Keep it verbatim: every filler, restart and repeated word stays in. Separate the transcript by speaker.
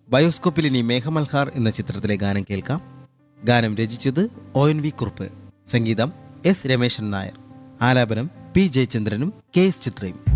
Speaker 1: ബയോസ്കോപ്പിൽ ഇനി മേഘമൽഹാർ എന്ന ചിത്രത്തിലെ ഗാനം കേൾക്കാം. ഗാനം രചിച്ചത് ഒ എൻ വി കുറുപ്പ്, സംഗീതം എസ് രമേശൻ നായർ, ആലാപനം പി ജയചന്ദ്രനും കെ എസ് ചിത്രയും.